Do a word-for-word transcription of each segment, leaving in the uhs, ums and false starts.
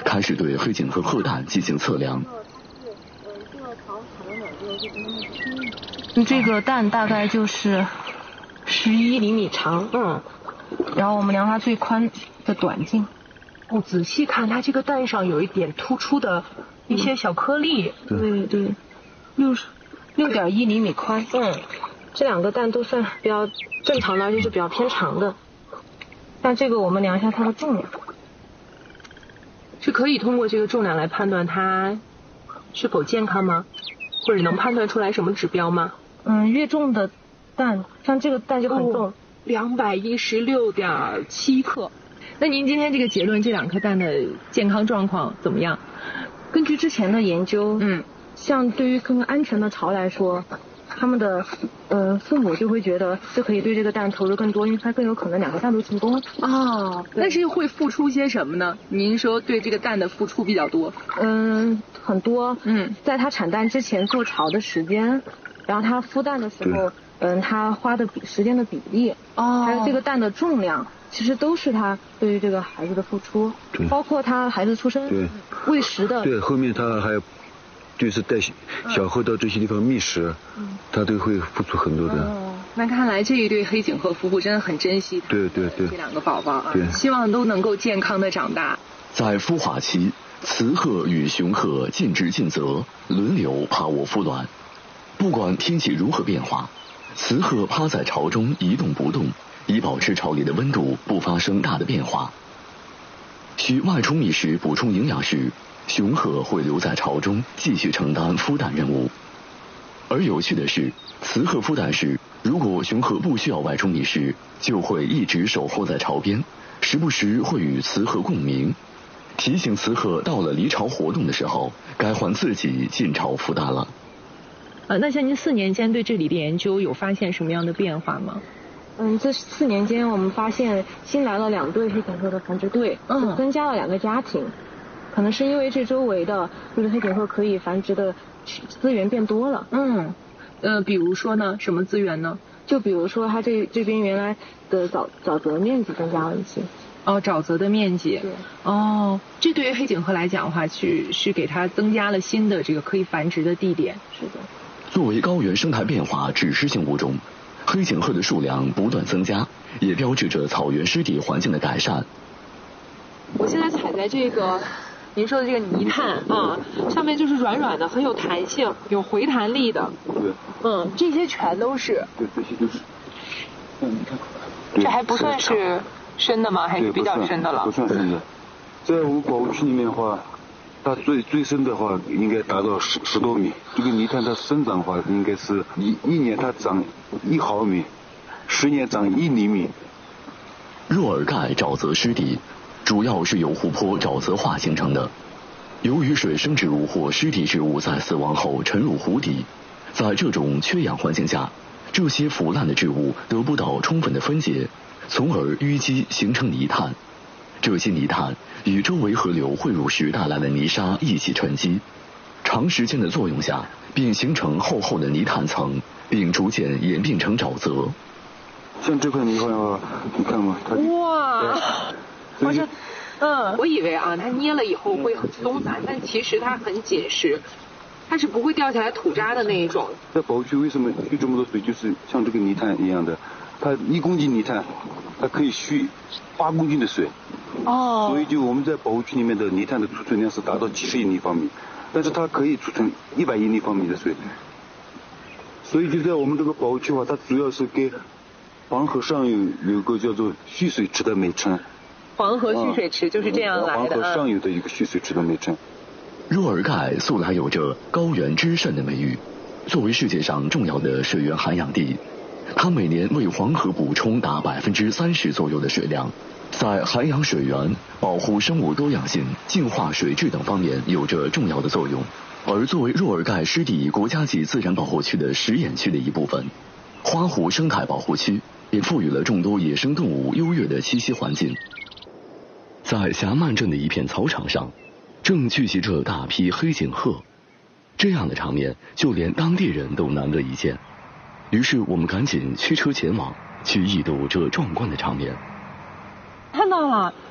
开始对黑颈鹤鹤蛋进行测量。 这个蛋大概就是十一厘米长，嗯，然后我们量它最宽的短径。 哦，仔细看，它这个蛋上有一点突出的一些小颗粒。 嗯、对对，六六点一厘米宽。嗯，这两个蛋都算比较正常的，而且是比较偏长的。但这个我们量一下它的重量， 是可以通过这个重量来判断它是否健康吗？或者能判断出来什么指标吗？ 嗯，越重的蛋，像这个蛋就很重， 两百一十六点七克。那您今天这个结论，这两颗蛋的健康状况怎么样？ 根据之前的研究，嗯，像对于更安全的巢来说，他们的呃父母就会觉得就可以对这个蛋投入更多，因为它更有可能两个蛋都成功。 哦，但是会付出些什么呢？您说对这个蛋的付出比较多？ 嗯，很多。嗯，在它产蛋之前做巢的时间，然后它孵蛋的时候，嗯，它花的比时间的比例，哦，还有这个蛋的重量。其实都是他对于这个孩子的付出，包括他孩子出生、对喂食的。 对，后面他还就是带小鹤到这些地方觅食，嗯、他都会付出很多的。 哦，那看来这一对黑颈鹤夫妇真的很珍惜对对对这两个宝宝啊， 对， 希望都能够健康的长大。 在孵化期，雌鹤与雄鹤尽职尽责，轮流趴卧孵卵。不管天气如何变化，雌鹤趴在巢中一动不动，以保持巢里的温度不发生大的变化。需外出觅食补充营养时，雄鹤会留在巢中继续承担孵蛋任务。而有趣的是，雌鹤孵蛋时，如果雄鹤不需要外出觅食，就会一直守候在巢边，时不时会与雌鹤共鸣，提醒雌鹤到了离巢活动的时候，该换自己进巢孵蛋了。 呃，那像您四年间对这里的研究有发现什么样的变化吗？ 嗯，这四年间我们发现新来了两对黑颈鹤的繁殖队，嗯，增加了两个家庭，可能是因为这周围的就是黑颈鹤可以繁殖的资源变多了。 嗯，呃，比如说呢，什么资源呢？ 就比如说它这这边原来的沼沼泽面积增加了一些。 哦，沼泽的面积。 对。 哦，这对于黑颈鹤来讲的话，是是给它增加了新的这个可以繁殖的地点。 是的。 作为高原生态变化指示性物种，黑颈鹤的数量不断增加，也标志着草原湿地环境的改善。 我现在踩在这个您说的这个泥炭啊，上面就是软软的，很有弹性，有回弹力的。 对。 嗯，这些全都是。 对，这些都是。嗯，你看。 这还不算是深的吗？还是比较深的了？ 不算深的，在我们保护区里面的话，它最最深的话应该达到十十多米。这个泥炭它生长的话，应该是一一年它长一毫米，十年长一厘米。 若尔盖沼泽湿地主要是由湖泊沼泽化形成的，由于水生植物或湿地植物在死亡后沉入湖底，在这种缺氧环境下，这些腐烂的植物得不到充分的分解，从而淤积形成泥炭。这些泥炭与周围河流汇入时带来的泥沙一起沉积，长时间的作用下便形成厚厚的泥炭层，并逐渐演变成沼泽。 像这块泥块的话，你看吗？它哇，好像，嗯，我以为啊，它捏了以后会很松散，但其实它很紧实，它是不会掉下来土渣的那一种。 在保护区为什么蓄这么多水？就是像这个泥炭一样的，它一公斤泥炭，它可以蓄八公斤的水。 哦。 所以就我们在保护区里面的泥炭的储存量是达到几十亿立方米，但是它可以储存一百亿立方米的水。所以就在我们这个保护区的话，它主要是给黄河上游有个叫做蓄水池的美称。 黄河蓄水池就是这样来的。 黄河上游的一个蓄水池的美称。 若尔盖素来有着高原之肾的美誉，作为世界上重要的水源涵养地，它每年为黄河补充达百分之三十左右的水量，在涵养水源、保护生物多样性、净化水质等方面有着重要的作用。而作为若尔盖湿地国家级自然保护区的实验区的一部分，花湖生态保护区也赋予了众多野生动物优越的栖息环境。在霞曼镇的一片草场上，正聚集着大批黑颈鹤，这样的场面就连当地人都难得一见。于是我们赶紧驱车前往，去一睹这壮观的场面。 看到了，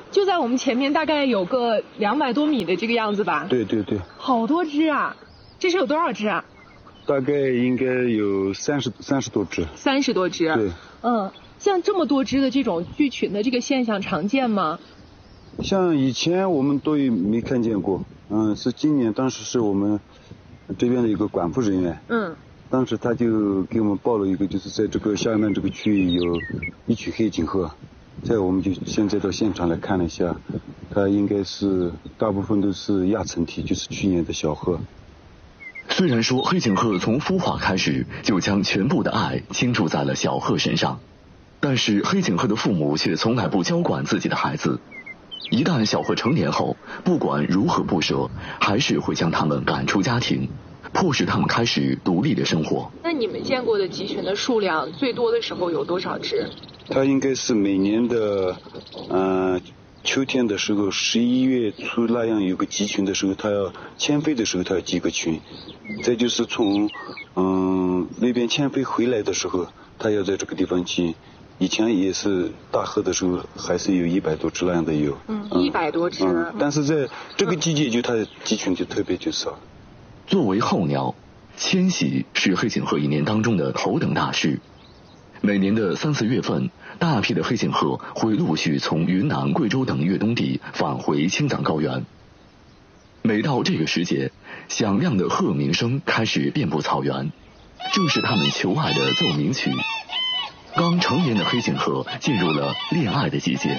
就在我们前面，大概有个两百多米的这个样子吧。 对对对。 好多只啊！这是有多少只啊？ 大概应该有三十三十多只。 三十多只。 对。 嗯，像这么多只的这种聚群的这个现象常见吗？ 像以前我们都没看见过，嗯，是今年当时是我们这边的一个管护人员， 嗯， 当时他就给我们报了一个，就是在这个下面这个区域有一群黑颈鹤。在我们就现在到现场来看了一下，它应该是大部分都是亚成体，就是去年的小鹤。 虽然说黑颈鹤从孵化开始就将全部的爱倾注在了小鹤身上，但是黑颈鹤的父母却从来不娇管自己的孩子。一旦小鹤成年后，不管如何不舍，还是会将它们赶出家庭，迫使它们开始独立的生活。 那你们见过的集群的数量最多的时候有多少只？ 它应该是每年的，呃，秋天的时候，十一月初那样有个集群的时候，它要迁飞的时候，它要集个群。再就是从，嗯、呃，那边迁飞回来的时候，它要在这个地方集。以前也是大鹤的时候，还是有一百多只那样的有。 嗯，一百多只、 嗯。但是在这个季节就它集群就特别就少。 作为候鸟，迁徙是黑颈鹤一年当中的头等大事。每年的三四月份，大批的黑颈鹤会陆续从云南、贵州等越冬地返回青藏高原。每到这个时节，响亮的鹤鸣声开始遍布草原，正是他们求爱的奏鸣曲。刚成年的黑颈鹤进入了恋爱的季节。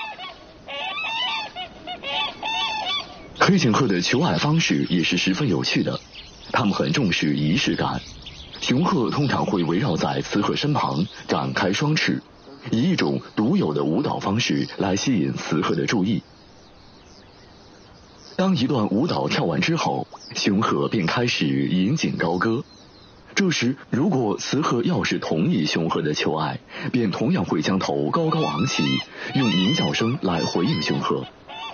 黑颈鹤的求爱方式也是十分有趣的，它们很重视仪式感。雄鹤通常会围绕在雌鹤身旁展开双翅，以一种独有的舞蹈方式来吸引雌鹤的注意。当一段舞蹈跳完之后，雄鹤便开始引颈高歌。这时，如果雌鹤要是同意雄鹤的求爱，便同样会将头高高昂起，用鸣叫声来回应雄鹤。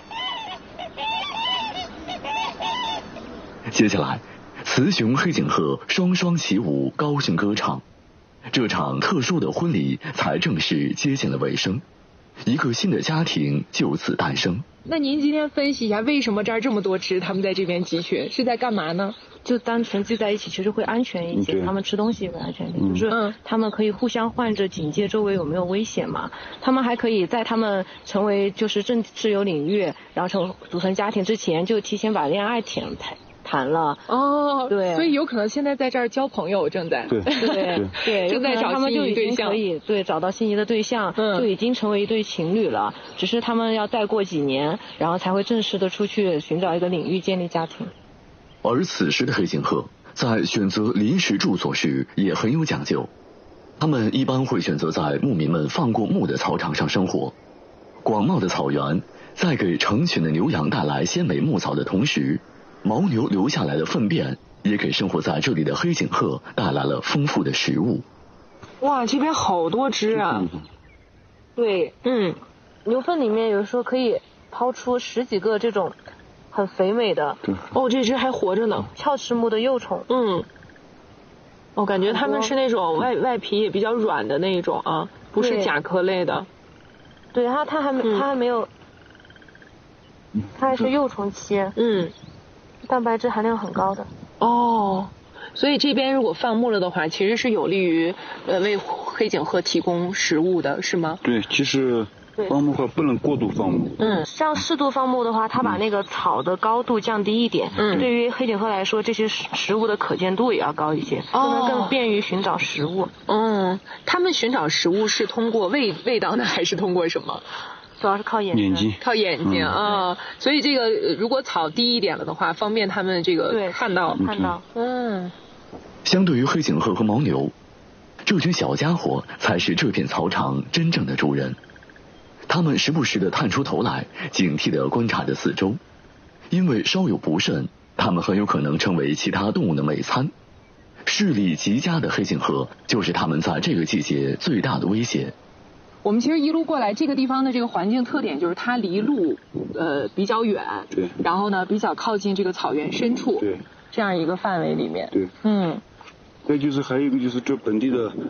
接下来，雌雄黑颈鹤双双起舞，高兴歌唱。这场特殊的婚礼才正式接近了尾声，一个新的家庭就此诞生。 那您今天分析一下，为什么这儿这么多只，他们在这边集群是在干嘛呢？ 就单纯聚在一起，其实会安全一些，他们吃东西也会安全一些，嗯、就是他们可以互相换着警戒周围有没有危险嘛。他们还可以在他们成为就是正式有领域，然后成组成家庭之前，就提前把恋爱谈谈谈了。 哦， 对， 所以有可能现在在这儿交朋友，正在对对对， 正在找心仪对象， 可以对找到心仪的对象，嗯，就已经成为一对情侣了。只是他们要再过几年，然后才会正式的出去寻找一个领域，建立家庭。 而此时的黑颈鹤在选择临时住所时也很有讲究，他们一般会选择在牧民们放过牧的草场上生活。广袤的草原在给成群的牛羊带来鲜美牧草的同时，牦牛留下来的粪便也给生活在这里的黑颈鹤带来了丰富的食物。 哇，这边好多只啊！ 对，嗯，牛粪里面有时候可以抛出十几个这种很肥美的， 哦，这只还活着呢， 鞘翅目的幼虫。 嗯，我、哦、感觉它们是那种外外皮也比较软的那一种啊，不是甲壳类的。 对，它它还没、嗯、它还没有，它还是幼虫期。 嗯， 蛋白质含量很高的。 哦，所以这边如果放牧了的话，其实是有利于呃为黑颈鹤提供食物的，是吗？ 对，其实。放牧的话不能过度放牧。 嗯，像适度放牧的话，它把那个草的高度降低一点。嗯，对于黑颈鹤来说，这些食物的可见度也要高一些，哦，可能更便于寻找食物。 嗯，他们寻找食物是通过味味道呢，还是通过什么？ 主要是靠眼睛。 眼睛。 靠眼睛啊、嗯，所以这个如果草低一点了的话，方便他们这个对看到看到。 嗯， 相对于黑颈鹤和牦牛，这群小家伙才是这片草场真正的主人。他们时不时地探出头来，警惕地观察着四周，因为稍有不慎，他们很有可能成为其他动物的美餐。视力极佳的黑颈鹤就是他们在这个季节最大的威胁。 我们其实一路过来，这个地方的这个环境特点就是它离路呃比较远， 对， 然后呢比较靠近这个草原深处， 对， 这样一个范围里面， 对， 嗯， 再就是还有一个就是这本地的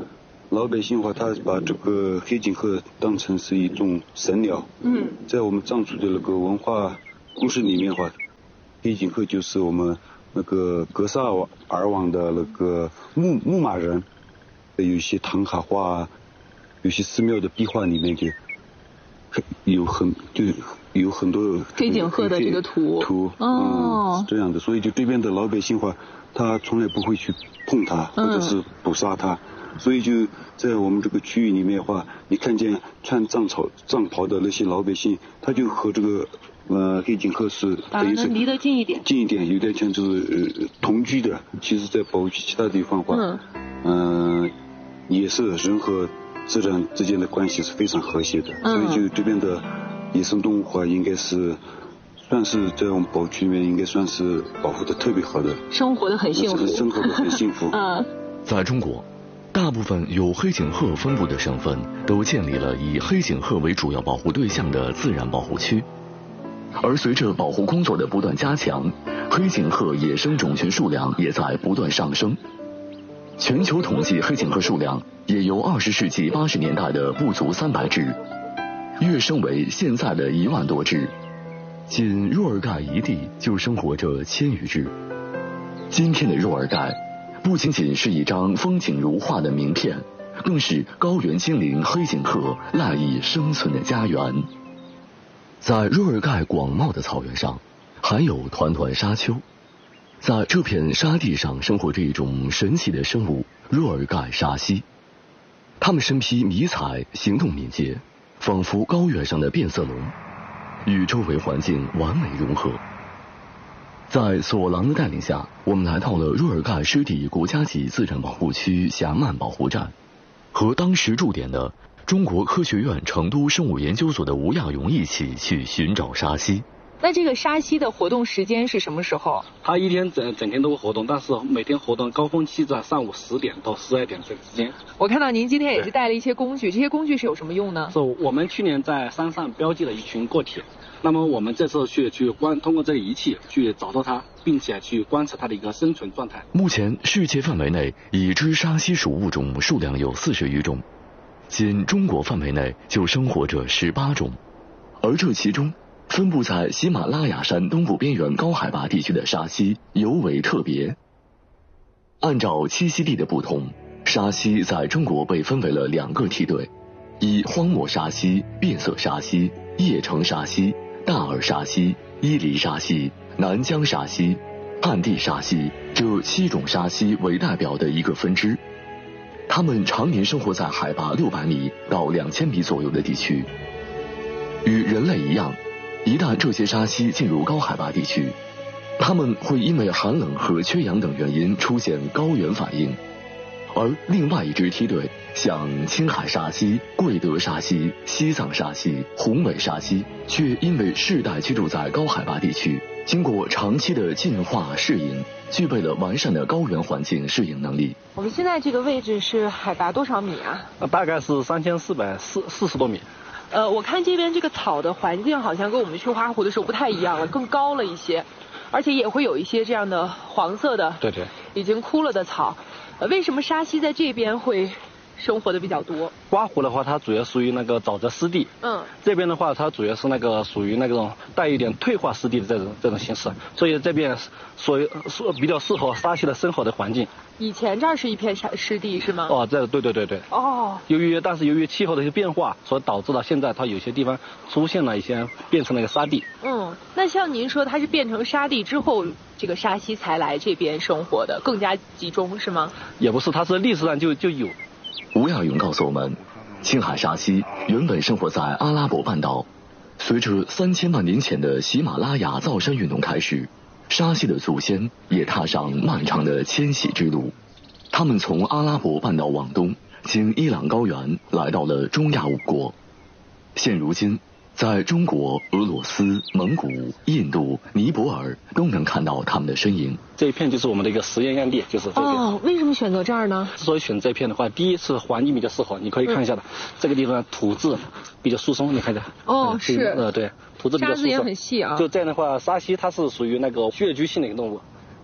老百姓的话，他把这个黑颈鹤当成是一种神鸟。嗯，在我们藏族的那个文化故事里面的话，黑颈鹤就是我们那个格萨尔王的那个牧牧马人，有一些唐卡画，有些寺庙的壁画里面就有很就有很多黑颈鹤的这个图图哦、嗯，这样的，所以就这边的老百姓话，他从来不会去碰它或者是捕杀它。嗯，所以就在我们这个区域里面的话，你看见穿藏草藏袍的那些老百姓，他就和这个呃黑颈鹤是等于是离得近一点， 近一点，有点像就是呃同居的。其实，在保护区其他地方的话，嗯，呃，也是人和自然之间的关系是非常和谐的。嗯，所以就这边的野生动物的话，应该是算是在我们保护区里面应该算是保护的特别好的， 生活的很幸福， 生活的很幸福。 嗯， 在中国，大部分有黑颈鹤分布的省份都建立了以黑颈鹤为主要保护对象的自然保护区，而随着保护工作的不断加强，黑颈鹤野生种群数量也在不断上升。全球统计黑颈鹤数量也由二十世纪八十年代的不足三百只，跃升为现在的一万多只。仅若尔盖一地就生活着千余只。今天的若尔盖不仅仅是一张风景如画的名片，更是高原精灵黑颈鹤赖以生存的家园。在若尔盖广袤的草原上，还有团团沙丘。在这片沙地上生活着一种神奇的生物——若尔盖沙蜥。它们身披迷彩，行动敏捷，仿佛高原上的变色龙，与周围环境完美融合。在索朗的带领下，我们来到了若尔盖湿地国家级自然保护区霞曼保护站，和当时驻点的中国科学院成都生物研究所的吴亚勇一起去寻找沙蜥。 那这个沙蜥的活动时间是什么时候？ 它一天整整天都会活动，但是每天活动高峰期在上午十点到十二点这个之间。 我看到您今天也是带了一些工具，这些工具是有什么用呢？ 是我们去年在山上标记了一群个体，那么我们这次去去观通过这个仪器去找到它，并且去观测它的一个生存状态。 目前世界范围内已知沙蜥属物种数量有四十余种，仅中国范围内就生活着十八种，而这其中分布在喜马拉雅山东部边缘高海拔地区的沙蜥尤为特别。按照栖息地的不同，沙蜥在中国被分为了两个梯队，以荒漠沙蜥、变色沙蜥、叶城沙蜥、大耳沙蜥、伊犁沙蜥、南疆沙蜥、旱地沙蜥这七种沙蜥为代表的一个分支。它们常年生活在海拔六百米到两千米左右的地区。与人类一样，一旦这些沙蜥进入高海拔地区，它们会因为寒冷和缺氧等原因出现高原反应。而另外一支梯队，像青海沙蜥、贵德沙蜥、西藏沙蜥、宏伟沙蜥，却因为世代居住在高海拔地区，经过长期的进化适应，具备了完善的高原环境适应能力。 我们现在这个位置是海拔多少米啊？ 大概是三千四百四四十多米。 呃，我看这边这个草的环境好像跟我们去花湖的时候不太一样了，更高了一些，而且也会有一些这样的黄色的， 对对， 已经枯了的草。呃，为什么沙蜥在这边会生活的比较多？ 花湖的话，它主要属于那个沼泽湿地，嗯，这边的话，它主要是那个属于那种带一点退化湿地的这种这种形式，所以这边所以是比较适合沙蜥的生活的环境。 以前这儿是一片沙湿地是吗？ 哦，这对对对对。哦。由于但是由于气候的一些变化，所导致了现在它有些地方出现了一些变成了一个沙地。 嗯，那像您说它是变成沙地之后，这个沙蜥才来这边生活的，更加集中是吗？ 也不是，它是历史上就就有。 吴亚勇告诉我们，青海沙蜥原本生活在阿拉伯半岛，随着三千万年前的喜马拉雅造山运动开始，沙蜥的祖先也踏上漫长的迁徙之路。他们从阿拉伯半岛往东，经伊朗高原来到了中亚五国。现如今，在中国、俄罗斯、蒙古、印度、尼泊尔都能看到他们的身影。 这一片就是我们的一个实验样地，就是这边。 哦，为什么选择这儿呢？ 之所以选这片的话，第一是环境比较适合，你可以看一下的，嗯、这个地方土质比较疏松，你看一下。 哦， 嗯、 是。 呃，对，土质比较疏松。 沙子也很细啊。 就这样的话，沙蜥它是属于那个穴居性的一个动物。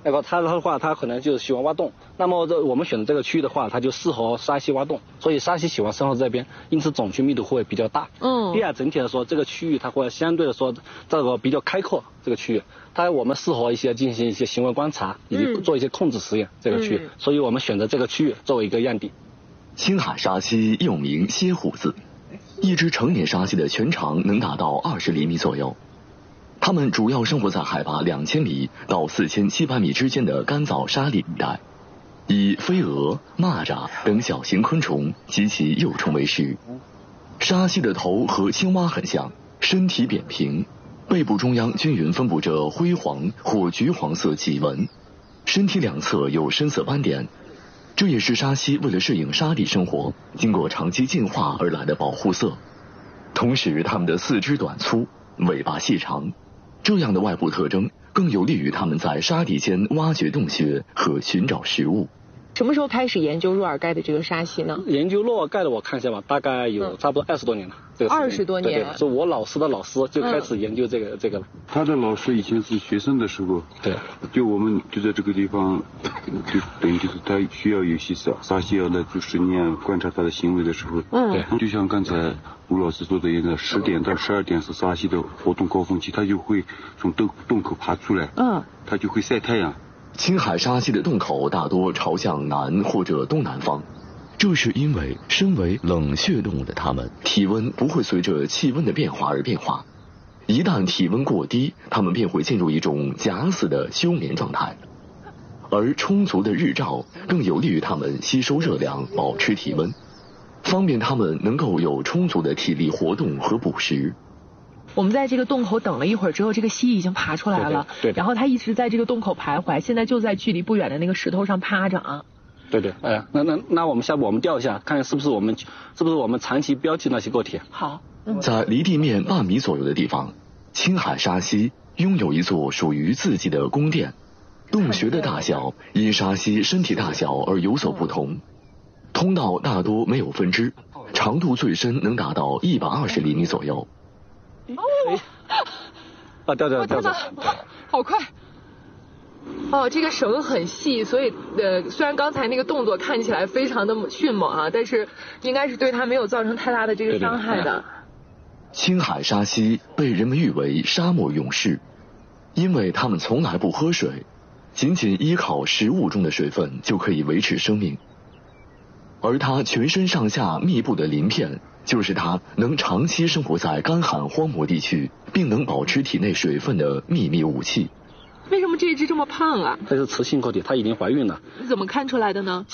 那个它的话，它可能就是喜欢挖洞。那么这我们选的这个区域的话，它就适合沙溪挖洞，所以沙溪喜欢生活这边，因此种群密度会比较大。嗯。第二，整体来说，这个区域它会相对的说这个比较开阔，这个区域，它我们适合一些进行一些行为观察以及做一些控制实验。嗯、这个区域，嗯、所以我们选择这个区域作为一个样地。 青海沙溪又名蝎虎子，一只成年沙溪的全长能达到二十厘米左右。它们主要生活在海拔两千米到四千七百米之间的干燥沙砾地带，以飞蛾、蚂蚱等小型昆虫及其幼虫为食。沙溪的头和青蛙很像，身体扁平，背部中央均匀分布着灰黄或橘黄色脊纹，身体两侧有深色斑点。这也是沙溪为了适应沙地生活，经过长期进化而来的保护色。同时，它们的四肢短粗，尾巴细长。这样的外部特征更有利于他们在沙地间挖掘洞穴和寻找食物。 什么时候开始研究若尔盖的这个沙溪呢？ 研究若尔盖的我看一下吧，大概有差不多二十多年了。这个二十多年， 对对，是我老师的老师就开始研究这个、嗯、这个了。 他的老师以前是学生的时候， 对， 就我们就在这个地方，就等于就是他需要有些沙沙溪要来做实验观察他的行为的时候，嗯，对，就像刚才吴老师说的一样，十点到十二点是沙溪的活动高峰期，他就会从洞洞口爬出来，嗯，他就会晒太阳。 青海沙溪的洞口大多朝向南或者东南方，这是因为身为冷血动物的它们，体温不会随着气温的变化而变化。一旦体温过低，它们便会进入一种假死的休眠状态。而充足的日照更有利于它们吸收热量，保持体温，方便它们能够有充足的体力活动和捕食。 我们在这个洞口等了一会儿之后，这个蜥蜴已经爬出来了， 对对对， 然后它一直在这个洞口徘徊，现在就在距离不远的那个石头上趴着啊。 对对，哎，那那那我们下步我们调一下，看看是不是我们是不是我们长期标记那些个体。 好， 嗯、在离地面半米左右的地方，青海沙溪拥有一座属于自己的宫殿，洞穴的大小因沙溪身体大小而有所不同，通道大多没有分支，长度最深能达到一百二十厘米左右。 哦， 啊，掉掉掉掉， 好快！哦，这个绳很细，所以呃，虽然刚才那个动作看起来非常的迅猛啊，但是应该是对它没有造成太大的这个伤害的。对对对， 青海沙溪被人们誉为沙漠勇士，因为它们从来不喝水，仅仅依靠食物中的水分就可以维持生命。而它全身上下密布的鳞片，就是它能长期生活在干旱荒漠地区，并能保持体内水分的秘密武器。 为什么这只这么胖啊？ 这是雌性个体，它已经怀孕了。 你怎么看出来的呢？